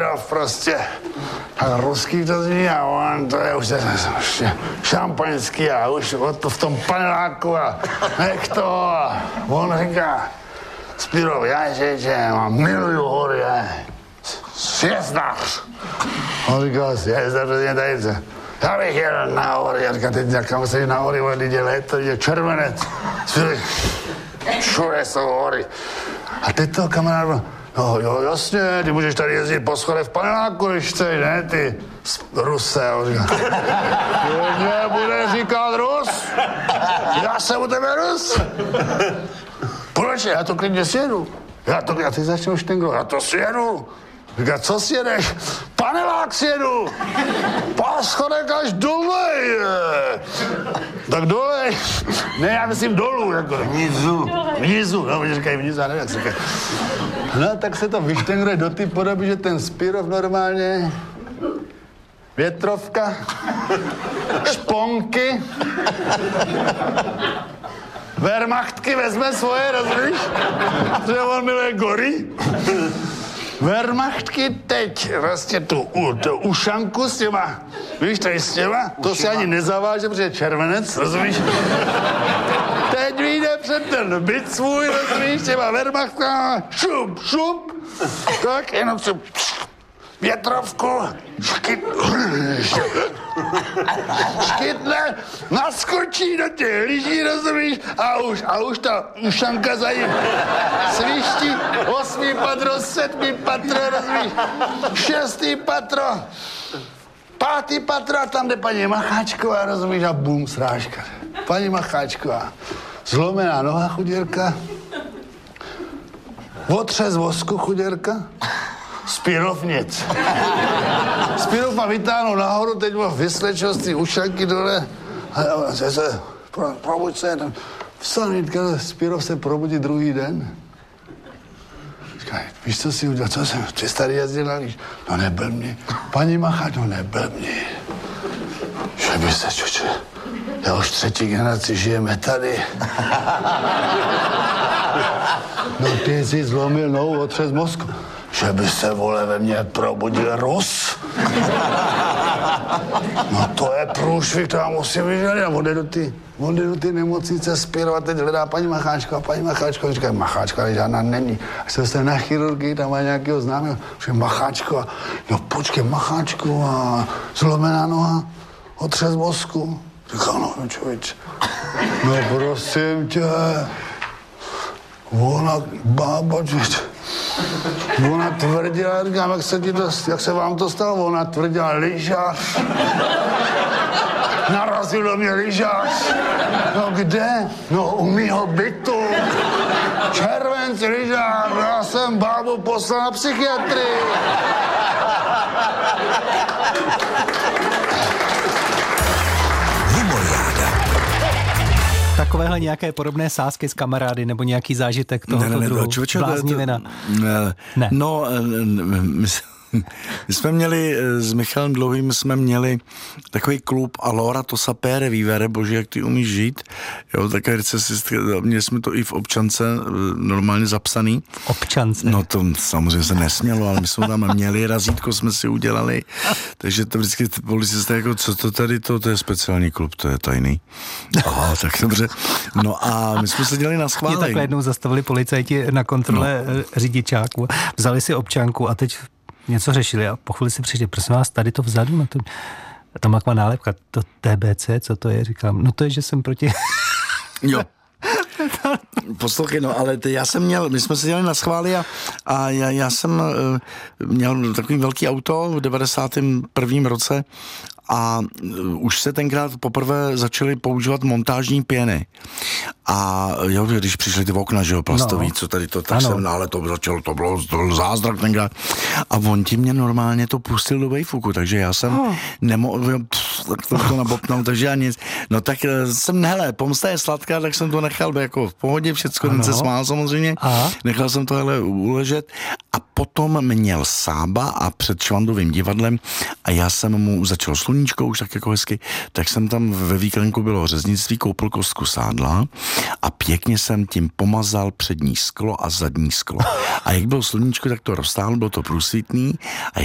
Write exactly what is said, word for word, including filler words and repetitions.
Spirov prostě. Tak ruský to zní a on to je už šampaňský a už to v tom paneláku a nech to. A on říká, Spirov, já že, že mám miluju hory, já sjezdař. On říká, sjezdař, to je tady se. Já bych jel na hory, já říkám, teď kam se jde na hory, teď je léto, je červenec. Všude jsou hory. A teď toho kamarád, no jo, jasně, ty můžeš tady jezdit po schodech v paneláku, když chceš, ne, ty Ruse. On říká, ty mě bude říkat Rus? Já jsem u tebe Rus. Proč? Já to klidně sjedu. Já to, já ty začnu štenglovat, já to sjedu. Říká, co sjedeš? Panelák sjedu! Po schodech až dolej! Tak dolej! Ne, já myslím dolů. Jako. Vnizu. Vnizu, no, oni říkají vnizu, já nevím, jak se říkají. No, tak se to vyštengruje do té podoby, že ten Spirov normálně... Větrovka, šponky, Wehrmachtky vezme svoje, rozumíš? Že on miluje gory. Wehrmachtky teď vlastně tu, tu ušanku s těma, víš, tady s těma, to si ani nezaváže, protože je červenec, rozumíš? Teď vyjde před ten byt svůj, rozumíš, těma Wehrmachtkama, šup, šup, tak jenom si větrovku, škyt, škytne, naskočí do těch lyží, rozumíš, a už, a už ta ušanka za ním sviští, osmý patro, sedmý patro, rozumíš, šestý patro, pátý patro, a tam jde paní Macháčková, rozumíš, a bum, srážka. Paní Macháčková, zlomená noha, chuděrka, otřes vosku, chuděrka, Spirov nic. Spirov má vytáhnout nahoru, teď má vyslečil z té ušanky dole. A, a se, se, pro, probuď se, vstanítka, Spirov se probudí druhý den. Říká, víš, co si udělal, co jsem, ty starý jezdil na líž. No nebyl mě. Paní Macháč, no nebyl mě. Že by se, čuče, já už třetí generaci žijeme tady. No ty jsi zlomil nohu, otřes mozku. Že by se, vole, ve mně probudil Rus. No to je průšvih, to já musím vyžádat. A on jde do ty, on jde do ty nemocnice Spirova, teď hledá paní Macháčka, paní Macháčka, říká, Macháčka, ale žádná není. Až se dostane na chirurgii, tam má nějakého známého, že Macháčko, a no počkej, Macháčko, a zlomená noha, otřes mozku. Říká, no, člověč, no prosím tě, ona, bába, člověč, ona tvrdila, říkám, jak se, ti to, jak se vám to stalo, ona tvrdila, lyžař. Narazil do mě lyžař. No kde? No u mýho bytu. Červenci lyžař, já jsem bábu poslal na psychiatrii. Takovéhle nějaké podobné sázky s kamarády nebo nějaký zážitek tohoto ne, ne, druhu? Člověče, Bláznivina? Ne. ne. No, my, my jsme měli, s Michalem Dlouhým jsme měli takový klub Allora to sapere vivere, bože, jak ty umíš žít. Jo, takové recesistka, měli jsme to i v občance normálně zapsaný. Občance? No to samozřejmě se nesmělo, ale my jsme tam měli, razítko jsme si udělali, takže to vždycky policisté jako, co to tady, to, to je speciální klub, to je tajný. Aha, tak dobře. No a my jsme se dělali na schválení. Mě takhle jednou zastavili policajti na kontrole no. řidičáku, vzali si občanku a teď něco řešili a po chvíli si přišli, prosím vás, tady to vzadu, na to, tam má nálepka, to T B C, co to je, říkám, no to je, že jsem proti... Jo. Poslouchej, no, ale ty, já jsem měl, my jsme se dělali na schvály a, a já, já jsem uh, měl takový velký auto v devadesátém prvním roce a uh, už se tenkrát poprvé začaly používat montážní pěny. A jo, když přišly ty okna, že jo, plastový, no. Co tady to, tak ano. Jsem, no, ale to začalo, to bylo, to byl zázrak tenkrát. A on ti mě normálně to pustil do vejfuku, takže já jsem oh. nemohl, tak to, to nabopnul, takže já nic. No tak jsem, hele, pomsta je sladká, tak jsem to nechal jako v pohodě, všecko, ten se smál samozřejmě. Aha. Nechal jsem to hele uležet a potom měl Sába a před Švandovým divadlem a já jsem mu začal sluníčko už tak jako hezky, tak jsem tam ve výklenku bylo řeznictví, koupil kostku sádla a pěkně jsem tím pomazal přední sklo a zadní sklo. A jak bylo sluníčko, tak to roztáhl, bylo to průsvitný a